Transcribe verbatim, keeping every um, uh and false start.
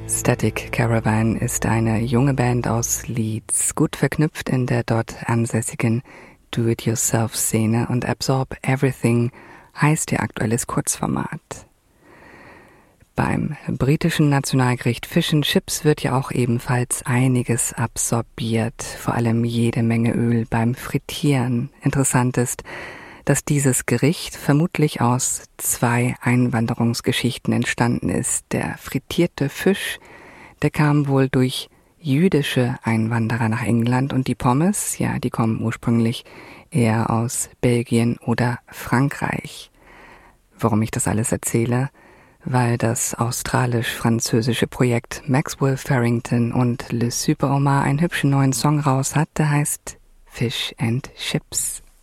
Static Caravan ist eine junge Band aus Leeds, gut verknüpft in der dort ansässigen Do-it-yourself-Szene, und Absorb Everything heißt ihr aktuelles Kurzformat. Beim britischen Nationalgericht Fish and Chips wird ja auch ebenfalls einiges absorbiert, vor allem jede Menge Öl beim Frittieren. Interessant ist, dass dieses Gericht vermutlich aus zwei Einwanderungsgeschichten entstanden ist. Der frittierte Fisch, der kam wohl durch jüdische Einwanderer nach England, und die Pommes, ja, die kommen ursprünglich eher aus Belgien oder Frankreich. Warum ich das alles erzähle? Weil das australisch-französische Projekt Maxwell Farrington und Le Super Omar einen hübschen neuen Song raus hat, der heißt Fish and Chips.